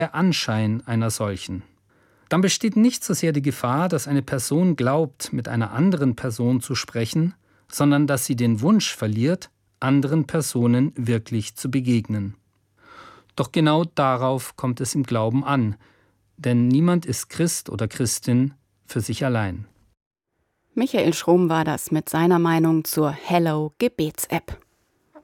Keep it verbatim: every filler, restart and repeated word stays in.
der Anschein einer solchen. Dann besteht nicht so sehr die Gefahr, dass eine Person glaubt, mit einer anderen Person zu sprechen, sondern dass sie den Wunsch verliert, anderen Personen wirklich zu begegnen. Doch genau darauf kommt es im Glauben an, denn niemand ist Christ oder Christin für sich allein. Michael Schromm war das mit seiner Meinung zur Hello Gebets-App.